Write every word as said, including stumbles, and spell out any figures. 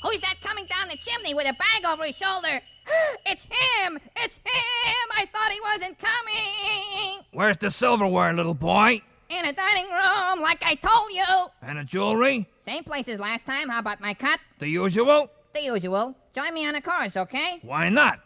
Who's that coming down the chimney with a bag over his shoulder? It's him! It's him! I thought he wasn't coming! Where's the silverware, little boy? In a dining room, like I told you! And the jewelry? Same place as last time. How about my cut? The usual? The usual. Join me on a chorus, okay? Why not?